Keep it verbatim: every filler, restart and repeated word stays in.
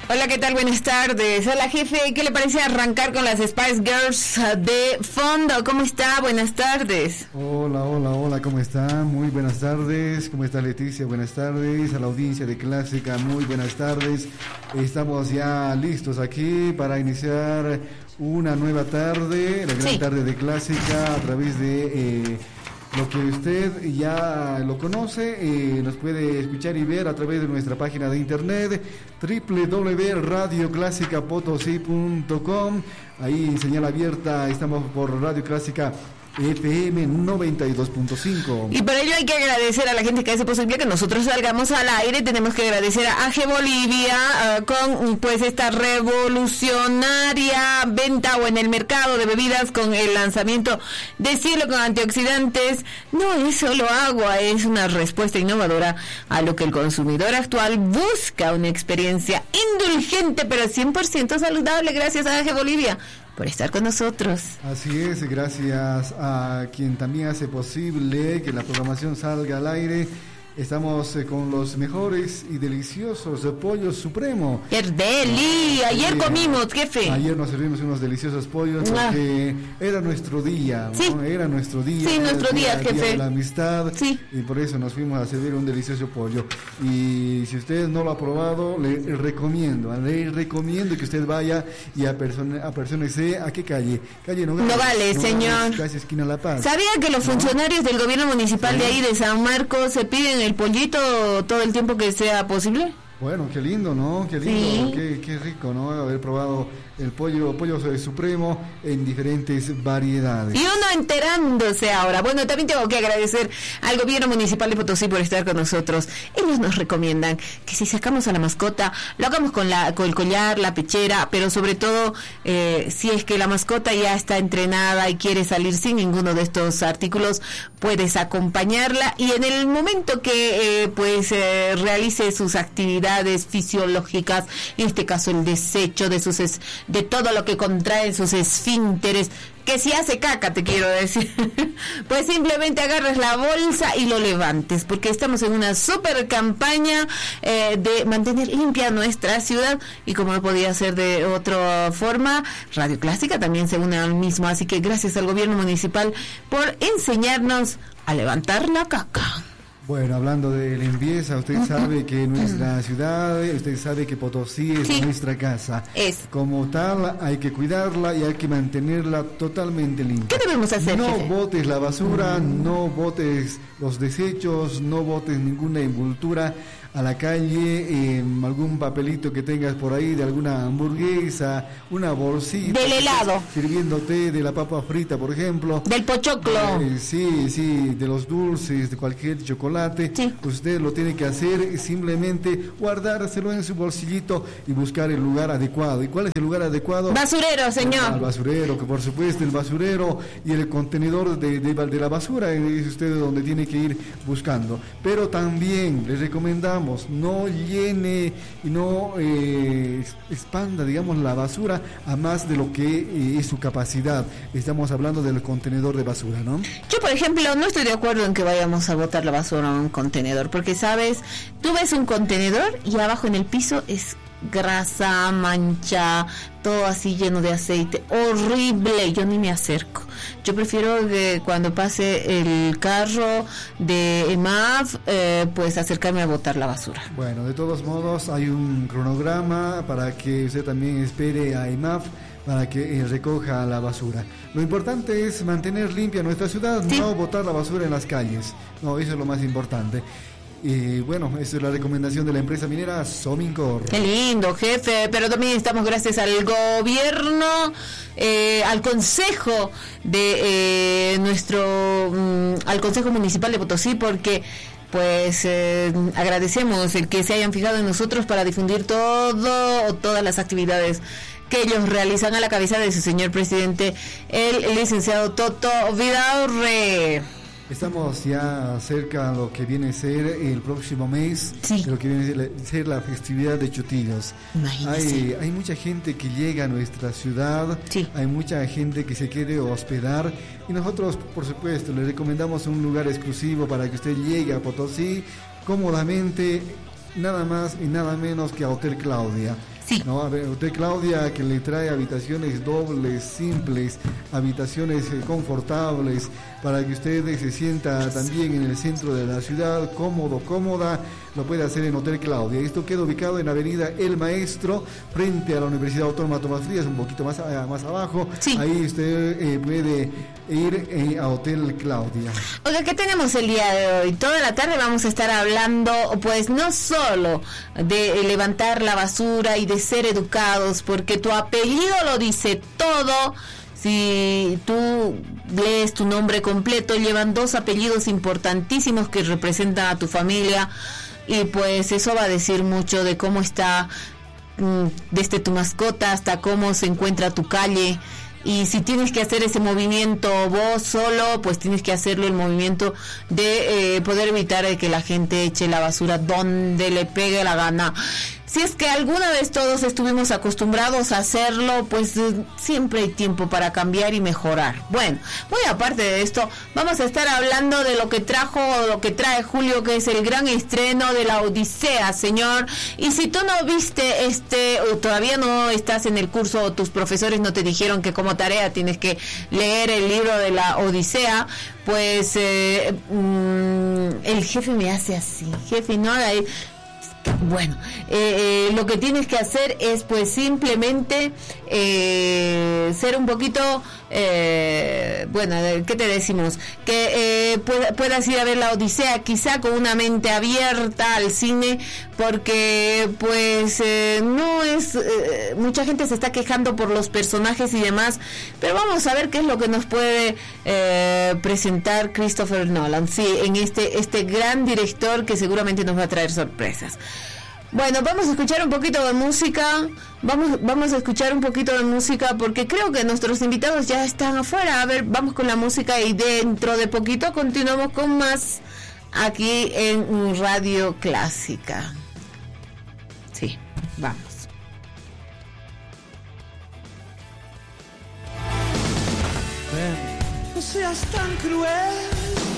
Hola, ¿qué tal? Buenas tardes. Hola, jefe. ¿Qué le parece arrancar con las Spice Girls de fondo? ¿Cómo está? Buenas tardes. Hola, hola, hola. ¿Cómo está? Muy buenas tardes. ¿Cómo está Leticia? Buenas tardes. A la audiencia de Clásica, muy buenas tardes. Estamos ya listos aquí para iniciar una nueva tarde, la gran sí. tarde de Clásica a través de... Eh, Lo que usted ya lo conoce, eh, nos puede escuchar y ver a través de nuestra página de internet doble u doble u doble u punto radio clásica potosí punto com. Ahí en señal abierta estamos por Radio Clásica F M noventa y dos punto cinco. Y para ello hay que agradecer a la gente que hace posible que nosotros salgamos al aire. Tenemos que agradecer a A G Bolivia uh, con pues esta revolucionaria venta o en el mercado de bebidas con el lanzamiento de Cielo con antioxidantes. No es solo agua, es una respuesta innovadora a lo que el consumidor actual busca, una experiencia indulgente pero cien por ciento saludable. Gracias a A G Bolivia por estar con nosotros. Así es, gracias a quien también hace posible que la programación salga al aire. Estamos eh, con los mejores y deliciosos de Pollo Supremo. ¡Deli! Ayer comimos, jefe. Ayer nos servimos unos deliciosos pollos porque ah. era nuestro día, ¿no? Sí. Era nuestro día. Sí, nuestro día, día, jefe. Día de la amistad. Sí. Y por eso nos fuimos a servir un delicioso pollo. Y si usted no lo ha probado, le recomiendo, le recomiendo que usted vaya y apersónese a qué calle. Calle Nogales. Nogales, no señor. Casi esquina La Paz. ¿Sabía que los ¿no? funcionarios del gobierno municipal sí. de ahí de San Marcos se piden el pollito todo el tiempo que sea posible? Bueno, qué lindo, ¿no? Qué lindo, sí. qué, qué rico, ¿no? Haber probado el pollo, pollo supremo en diferentes variedades. Y uno enterándose ahora. Bueno, también tengo que agradecer al gobierno municipal de Potosí por estar con nosotros. Ellos nos recomiendan que si sacamos a la mascota, lo hagamos con la con el collar, la pechera, pero sobre todo eh, si es que la mascota ya está entrenada y quiere salir sin ninguno de estos artículos, puedes acompañarla y en el momento que eh, pues eh, realice sus actividades fisiológicas, en este caso el desecho de sus es, de todo lo que contraen sus esfínteres, que si hace caca, te quiero decir, pues simplemente agarres la bolsa y lo levantes, porque estamos en una super campaña eh, de mantener limpia nuestra ciudad, y como no podía ser de otra forma, Radio Clásica también se une al mismo, así que gracias al gobierno municipal por enseñarnos a levantar la caca. Bueno, hablando de limpieza, usted sabe que nuestra ciudad, usted sabe que Potosí es sí, nuestra casa. Es. Como tal, hay que cuidarla y hay que mantenerla totalmente limpia. ¿Qué debemos hacer, No jefe? botes la basura, mm. no botes los desechos, no botes ninguna envoltura a la calle, eh, algún papelito que tengas por ahí de alguna hamburguesa, una bolsita del helado, sirviéndote de la papa frita, por ejemplo, del pochoclo, eh, sí, sí, de los dulces, de cualquier chocolate, sí. Usted lo tiene que hacer, simplemente guardárselo en su bolsillito y buscar el lugar adecuado. ¿Y cuál es el lugar adecuado? Basurero, señor. El basurero, que por supuesto el basurero y el contenedor de, de, de la basura es usted donde tiene que ir buscando. Pero también les recomendamos no llene y no eh, expanda, digamos, la basura a más de lo que eh, es su capacidad. Estamos hablando del contenedor de basura, ¿no? Yo, por ejemplo, no estoy de acuerdo en que vayamos a botar la basura a un contenedor, porque, ¿sabes? Tú ves un contenedor y abajo en el piso es grasa, mancha, todo así lleno de aceite, horrible, yo ni me acerco. Yo prefiero que cuando pase el carro de E M A F, eh, pues acercarme a botar la basura. Bueno, de todos modos hay un cronograma para que usted también espere a E M A F para que eh, recoja la basura. Lo importante es mantener limpia nuestra ciudad, ¿sí? No botar la basura en las calles, no, eso es lo más importante. Y bueno, esa es la recomendación de la empresa minera Somincor. Qué lindo, jefe, pero también estamos gracias al gobierno, eh, al consejo de eh, nuestro, um, al consejo municipal de Potosí, porque pues eh, agradecemos el que se hayan fijado en nosotros para difundir todo, todas las actividades que ellos realizan a la cabeza de su señor presidente, el licenciado Toto Vidaurre. Estamos ya cerca de lo que viene a ser el próximo mes, sí. de lo que viene a ser la festividad de Chotillos. Hay, hay mucha gente que llega a nuestra ciudad, sí. Hay mucha gente que se quiere hospedar y nosotros, por supuesto, le recomendamos un lugar exclusivo para que usted llegue a Potosí cómodamente, nada más y nada menos que a Hotel Claudia. Sí. ¿no? A ver, Hotel Claudia, que le trae habitaciones dobles, simples, habitaciones eh, confortables, para que usted eh, se sienta también en el centro de la ciudad, cómodo, cómoda, lo puede hacer en Hotel Claudia. Esto queda ubicado en Avenida El Maestro, frente a la Universidad Autónoma Tomás Frías, un poquito más, a, más abajo. Sí. Ahí usted eh, puede ir eh, a Hotel Claudia. Oiga, ¿qué tenemos el día de hoy? Toda la tarde vamos a estar hablando, pues no solo de levantar la basura y de ser educados, porque tu apellido lo dice todo. Si tú lees tu nombre completo, llevan dos apellidos importantísimos que representan a tu familia, y pues eso va a decir mucho de cómo está, desde tu mascota hasta cómo se encuentra tu calle. Y si tienes que hacer ese movimiento vos solo, pues tienes que hacerlo el movimiento de eh, poder evitar de que la gente eche la basura donde le pegue la gana. Si es que alguna vez todos estuvimos acostumbrados a hacerlo, pues eh, siempre hay tiempo para cambiar y mejorar. Bueno, muy aparte de esto, vamos a estar hablando de lo que trajo, lo que trae Julio, que es el gran estreno de la Odisea, señor. Y si tú no viste este, o todavía no estás en el curso, o tus profesores no te dijeron que como tarea tienes que leer el libro de la Odisea, pues eh, mmm, el jefe me hace así, jefe, no, ahí. Bueno, eh, eh, lo que tienes que hacer es pues simplemente eh, ser un poquito, eh, bueno, ¿qué te decimos? Que eh, pued- puedas ir a ver la Odisea quizá con una mente abierta al cine, porque pues eh, no es, eh, mucha gente se está quejando por los personajes y demás, pero vamos a ver qué es lo que nos puede eh, presentar Christopher Nolan, sí, en este, este gran director que seguramente nos va a traer sorpresas. Bueno, vamos a escuchar un poquito de música, vamos, vamos a escuchar un poquito de música porque creo que nuestros invitados ya están afuera. A ver, vamos con la música y dentro de poquito continuamos con más aquí en Radio Clásica. Sí, vamos. Ven, no seas tan cruel.